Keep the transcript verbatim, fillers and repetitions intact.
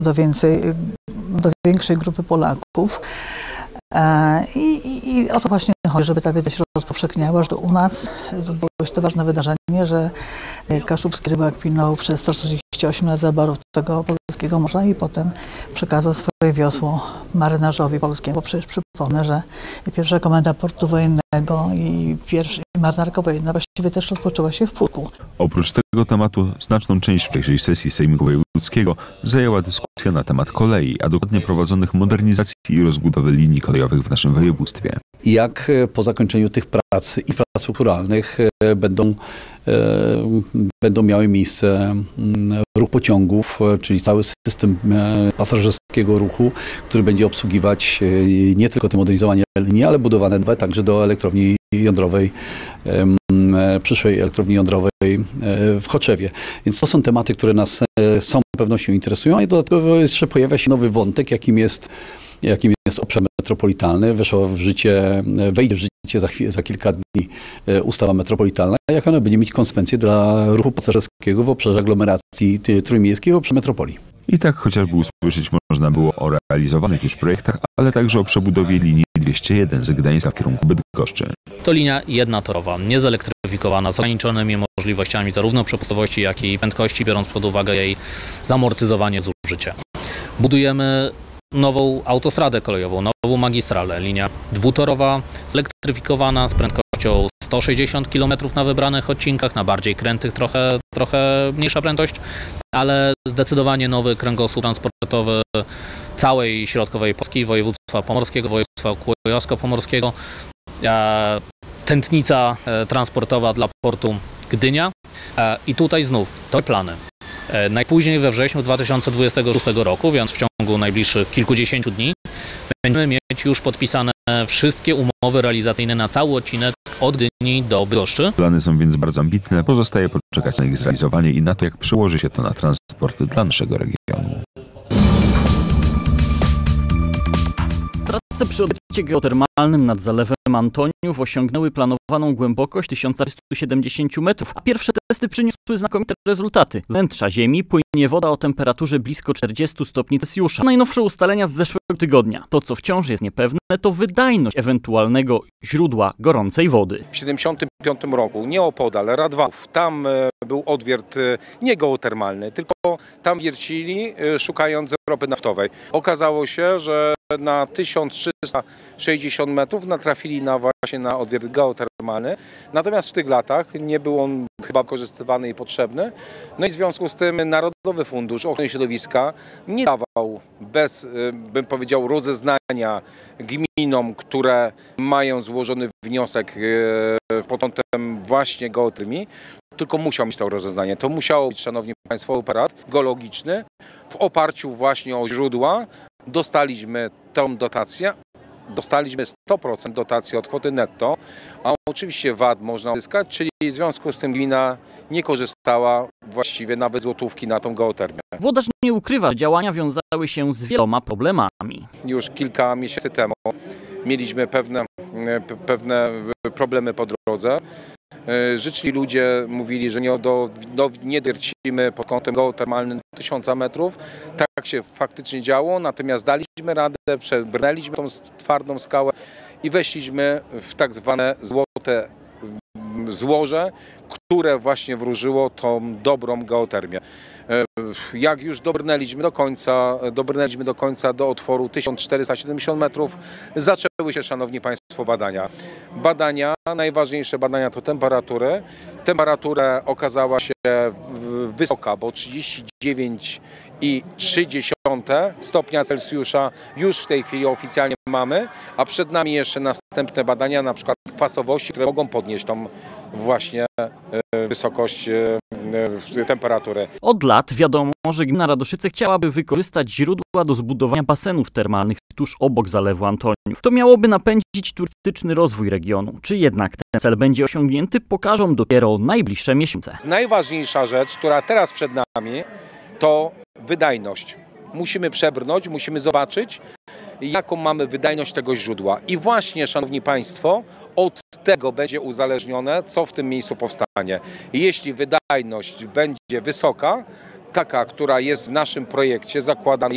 do więcej, do większej grupy Polaków. I, i, I o to właśnie chodzi, żeby ta wiedza się rozpowszechniała, że u nas to było to ważne wydarzenie, że kaszubski rybak pilnował przez sto czterdzieści osiem lat zaborów tego polskiego morza i potem przekazał swoje wiosło marynarzowi polskiemu. Bo przecież przypomnę, że pierwsza komenda portu wojennego i pierwsza marynarka wojenna właściwie też rozpoczęła się w Pucku. Oprócz tego tematu znaczną część wczorajszej sesji Sejmiku Wojewódzkiego zajęła dyskusja na temat kolei, a dokładnie prowadzonych modernizacji i rozbudowy linii kolejowych w naszym województwie. Jak po zakończeniu tych prac infrastrukturalnych będą, będą miały miejsce ruch pociągów, czyli cały system pasażerskiego ruchu, który będzie obsługiwać nie tylko te modernizowanie linii, ale budowane nowe także do elektrowni jądrowej, przyszłej elektrowni jądrowej w Choczewie. Więc to są tematy, które nas z całą pewnością interesują, i dodatkowo jeszcze pojawia się nowy wątek, jakim jest jakim jest obszar metropolitalny. Weszła w życie, wejdzie w życie za, chwilę, za kilka dni ustawa metropolitalna, jak ona będzie mieć konsekwencje dla ruchu pasażerskiego w obszarze aglomeracji trójmiejskiej, w obszarze metropolii. I tak chociażby usłyszeć można było o realizowanych już projektach, ale także o przebudowie linii dwieście jeden z Gdańska w kierunku Bydgoszczy. To linia jednotorowa, niezelektryfikowana, z ograniczonymi możliwościami zarówno przepustowości, jak i prędkości, biorąc pod uwagę jej zamortyzowanie zużycia. Budujemy nową autostradę kolejową, nową magistralę, linia dwutorowa, zelektryfikowana z prędkością sto sześćdziesiąt kilometrów na wybranych odcinkach, na bardziej krętych trochę, trochę mniejsza prędkość, ale zdecydowanie nowy kręgosłup transportowy całej środkowej Polski, województwa pomorskiego, województwa kujawsko-pomorskiego, tętnica transportowa dla portu Gdynia i tutaj znów to plany. Najpóźniej we wrześniu dwa tysiące dwudziestego szóstego roku, więc w ciągu najbliższych kilkudziesięciu dni, będziemy mieć już podpisane wszystkie umowy realizacyjne na cały odcinek od Gdyni do Bydgoszczy. Plany są więc bardzo ambitne, pozostaje poczekać na ich zrealizowanie i na to, jak przełoży się to na transport dla naszego regionu. Prace przy obiekcie geotermalnym nad Zalewem Antoniów osiągnęły planowaną głębokość tysiąc trzysta siedemdziesiąt metrów, a pierwsze testy przyniosły znakomite rezultaty. Z wnętrza ziemi płynie woda o temperaturze blisko czterdziestu stopni Celsjusza. Najnowsze ustalenia z zeszłego tygodnia. To, co wciąż jest niepewne, to wydajność ewentualnego źródła gorącej wody. W tysiąc dziewięćset siedemdziesiątym piątym roku nieopodal Radwanów, tam był odwiert nie geotermalny, tylko tam wiercili, szukając ropy naftowej. Okazało się, że na tysiąc trzysta sześćdziesiąt metrów natrafili na właśnie na odwiert geotermalny. Natomiast w tych latach nie był on chyba wykorzystywany i potrzebny. No i w związku z tym Narodowy Fundusz Ochrony Środowiska nie dawał bez, bym powiedział, rozeznania gminom, które mają złożony wniosek pod kątem właśnie geotermii, tylko musiał mieć to rozeznanie. To musiało być, szanowni państwo, operat geologiczny. W oparciu właśnie o źródła dostaliśmy tę dotację. Dostaliśmy sto procent dotacji od kwoty netto, a oczywiście V A T można uzyskać, czyli w związku z tym gmina nie korzystała właściwie nawet złotówki na tą geotermię. Włodarz nie ukrywa, że działania wiązały się z wieloma problemami. Już kilka miesięcy temu mieliśmy pewne, pewne problemy po drodze. Życzli ludzie mówili, że nie, do, do, nie wiercimy pod kątem geotermalnym tysiąca metrów. Tak się faktycznie działo, natomiast daliśmy radę, przebrnęliśmy tą twardą skałę i weszliśmy w tak zwane złote złoże, które właśnie wróżyło tą dobrą geotermię. Jak już dobrnęliśmy do końca, dobrnęliśmy do końca do otworu tysiąc czterysta siedemdziesiąt metrów, zaczęły się, szanowni państwo, badania. Badania, najważniejsze badania to temperatury. Temperatura okazała się wysoka, bo trzydzieści dziewięć i trzy dziesiąte stopnia Celsjusza już w tej chwili oficjalnie mamy, a przed nami jeszcze następne badania, na przykład kwasowości, które mogą podnieść tą właśnie wysokość temperatury. Od lat wiadomo, że gmina Radoszyce chciałaby wykorzystać źródła do zbudowania basenów termalnych tuż obok Zalewu Antoniów. To miałoby napędzić turystyczny rozwój regionu. Czy jednak ten cel będzie osiągnięty, pokażą dopiero najbliższe miesiące. Najważniejsza rzecz, która teraz przed nami, to wydajność. Musimy przebrnąć, musimy zobaczyć, jaką mamy wydajność tego źródła. I właśnie, szanowni państwo, od tego będzie uzależnione, co w tym miejscu powstanie. Jeśli wydajność będzie wysoka, taka, która jest w naszym projekcie zakładana,